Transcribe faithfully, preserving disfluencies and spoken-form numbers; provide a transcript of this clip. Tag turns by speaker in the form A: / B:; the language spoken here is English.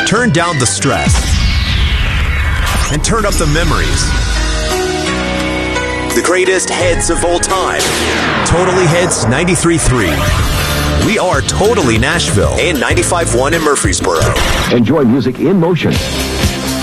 A: Turn down the stress and turn up the memories. The greatest hits of all time. Totally Hits ninety-three point three. We are Totally Nashville and ninety-five point one in Murfreesboro.
B: Enjoy music in motion.